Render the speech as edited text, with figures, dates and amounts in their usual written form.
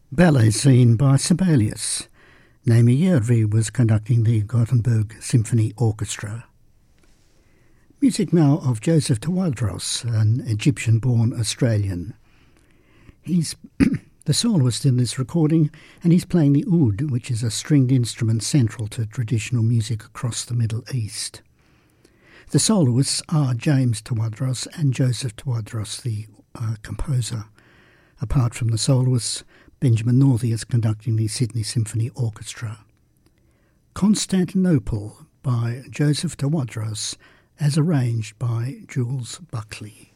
Ballet Scene by Sibelius. Naimi Järvi was conducting the Gothenburg Symphony Orchestra. Music now of Joseph Tawadros, an Egyptian-born Australian. He's the soloist in this recording, and he's playing the oud, which is a stringed instrument central to traditional music across the Middle East. The soloists are James Tawadros and Joseph Tawadros, the composer. Apart from the soloists, Benjamin Northey is conducting the Sydney Symphony Orchestra. Constantinople by Joseph Tawadros, as arranged by Jules Buckley.